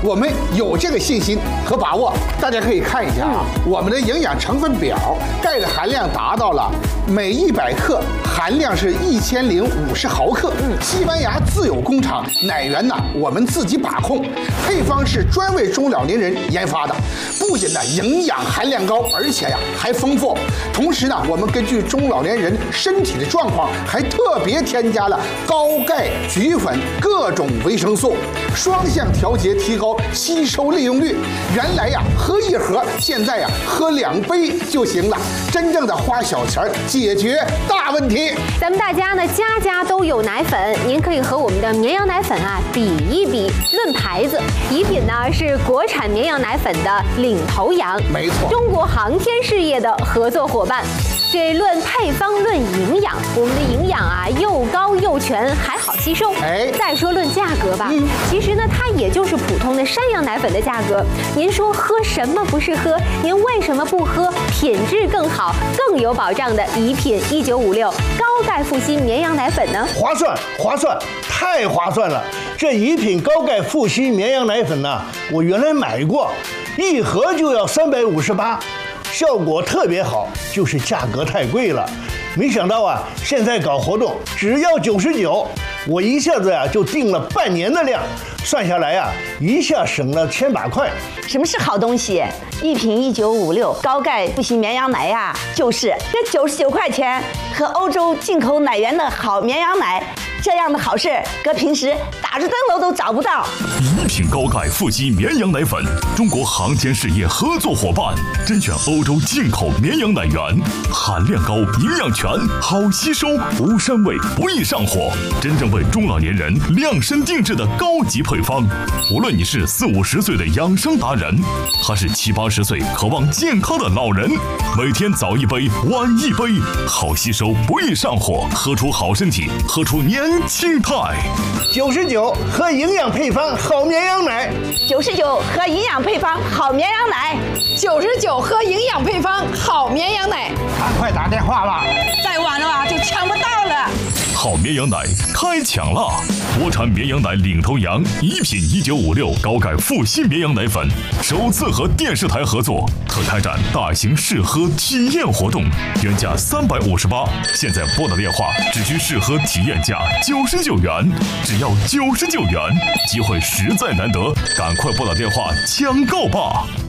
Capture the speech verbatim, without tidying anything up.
我们有这个信心和把握。大家可以看一下啊，我们的营养成分表，钙的含量达到了每一百克含量是一千零五十毫克。嗯，西班牙自有工厂，奶源呢我们自己把控，配方是专为中老年人研发的，不仅呢营养含量高，而且呀还丰富。同时呢，我们根据中老年人身体的状况，还特别添加了高钙菊粉各种维生素，双向调节，提高吸收利用率。原来呀喝一盒，现在呀喝两杯就行了，真正的花小钱解决大问题。 咱们大家呢家家都有奶粉，您可以和我们的绵羊奶粉啊比一比。论牌子，宜品呢是国产绵羊奶粉的领头羊， 没错， 中国航天事业的合作伙伴。这论配方论营养，我们的营养啊又高又全，还好吸收。 哎， 再说论价格吧，嗯、其实呢它也就是普通的山羊奶粉的价格。您说喝什么不是喝？您为什么不喝品质更好、更有保障的宜品一九五六高钙复硒绵羊奶粉呢？ 划算，划算，太划算了！这宜品高钙复硒绵羊奶粉呢、啊，我原来买过，一盒就要三百五十八。效果特别好，就是价格太贵了。没想到啊，现在搞活动只要九十九，我一下子呀、啊、就订了半年的量，算下来呀、啊，一下省了千把块。 什么是好东西？一瓶一九五六高钙复硒绵羊奶呀，就是这九十九块钱和欧洲进口奶源的好绵羊奶。这样的好事，搁平时打着灯笼都找不到。 宜品高钙复硒绵羊奶粉，中国航天事业合作伙伴，甄选欧洲进口绵羊奶源，含量高，营养全，好吸收，无膻味，不易上火，真正为中老年人量身定制的高级配方。无论你是四五十岁的养生达人，还是七八十岁渴望健康的老人，每天早一杯，晚一杯，好吸收，不易上火，喝出好身体，喝出年轻态。 九十九喝营养配方好绵羊奶， 九十九喝营养配方好绵羊奶， 九十九喝营养配方好绵羊奶。 赶快打电话吧， 再晚了啊就抢不到了。 好绵羊奶开抢了！国产绵羊奶领头羊宜品一九五六高钙复硒绵羊奶粉首次和电视台合作，特开展大型试喝体验活动，原价三百五十八，现在拨打电话只需试喝体验价九十九元，只要九十九元，机会实在难得，赶快拨打电话抢购吧！